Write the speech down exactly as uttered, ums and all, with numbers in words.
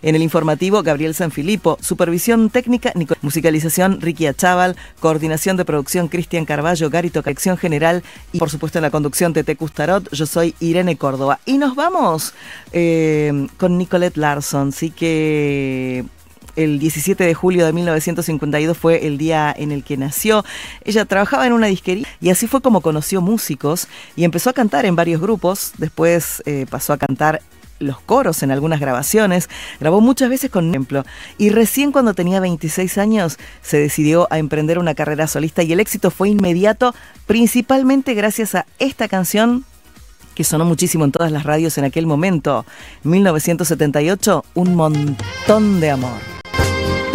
En el informativo, Gabriel Sanfilippo. Supervisión técnica, Nico. Musicalización, Ricky Achával. Coordinación de producción, Cristian Carballo. Garito, Dirección General. Y por supuesto en la conducción, Tete Custarot. Yo soy Irene Córdoba. Y nos vamos eh, con Nicolette Larson. Así que... el diecisiete de julio de mil novecientos cincuenta y dos fue el día en el que nació. Ella trabajaba en una disquería y así fue como conoció músicos y empezó a cantar en varios grupos. Después eh, pasó a cantar los coros en algunas grabaciones. Grabó muchas veces con ejemplo. Y recién cuando tenía veintiséis años se decidió a emprender una carrera solista y el éxito fue inmediato, principalmente gracias a esta canción que sonó muchísimo en todas las radios en aquel momento. mil novecientos setenta y ocho, Un montón de amor.